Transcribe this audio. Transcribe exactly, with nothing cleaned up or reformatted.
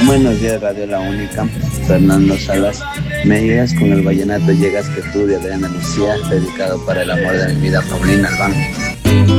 Buenos días, Radio La Única. Fernando Salas. Me llegas con el vallenato, llegas que tú de Adriana Lucía, dedicado para el amor de mi vida, Paulina Albán.